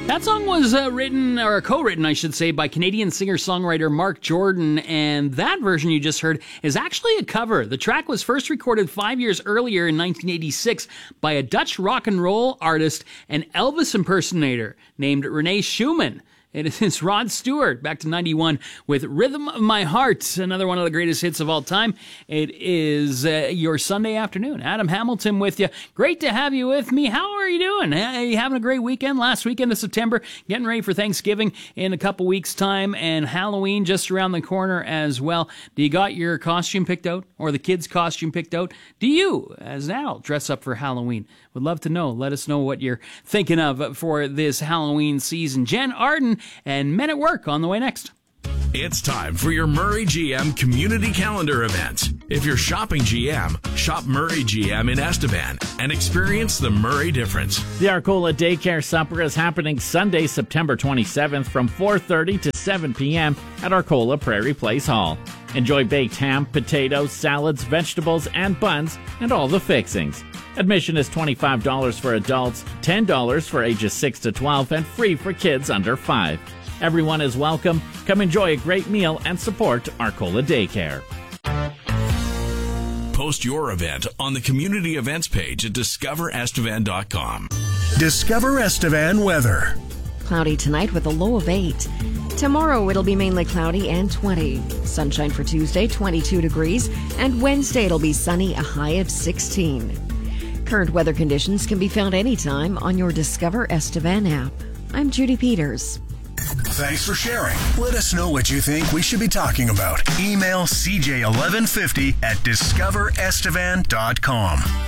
That song was written, or co-written, I should say, by Canadian singer-songwriter Mark Jordan, and that version you just heard is actually a cover. The track was first recorded 5 years earlier in 1986 by a Dutch rock and roll artist and Elvis impersonator named Renee Schumann. It is Rod Stewart, back to 91, with Rhythm of My Heart, another one of the greatest hits of all time. It is your Sunday afternoon. Adam Hamilton with you. Great to have you with me. How are you doing? Are you having a great weekend? Last weekend of September, getting ready for Thanksgiving in a couple weeks' time, and Halloween just around the corner as well. Do you got your costume picked out, or the kids' costume picked out? Do you, as an adult, dress up for Halloween? Would love to know. Let us know what you're thinking of for this Halloween season. Jen Arden and Men at Work on the way next. It's time for your Murray GM Community Calendar event. If you're shopping GM, shop Murray GM in Estevan and experience the Murray difference. The Arcola Daycare Supper is happening Sunday, September 27th from 4:30 to 7 p.m. at Arcola Prairie Place Hall. Enjoy baked ham, potatoes, salads, vegetables, and buns, and all the fixings. Admission is $25 for adults, $10 for ages 6 to 12, and free for kids under 5. Everyone is welcome. Come enjoy a great meal and support Arcola Daycare. Post your event on the community events page at discoverestevan.com. Discover Estevan weather. Cloudy tonight with a low of 8. Tomorrow it'll be mainly cloudy and 20. Sunshine for Tuesday, 22 degrees. And Wednesday it'll be sunny, a high of 16. Current weather conditions can be found anytime on your Discover Estevan app. I'm Judy Peters. Thanks for sharing. Let us know what you think we should be talking about. Email CJ1150 at discoverestevan.com.